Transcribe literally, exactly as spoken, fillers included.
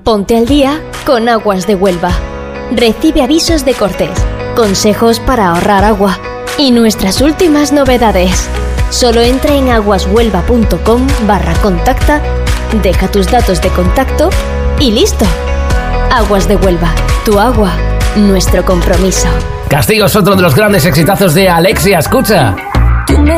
Ponte al día con Aguas de Huelva. Recibe avisos de cortes, consejos para ahorrar agua y nuestras últimas novedades. Solo entra en aguashuelva.com barra contacta, deja tus datos de contacto y listo. Aguas de Huelva, tu agua, nuestro compromiso. Castigo es otro de los grandes exitazos de Alexia, escucha.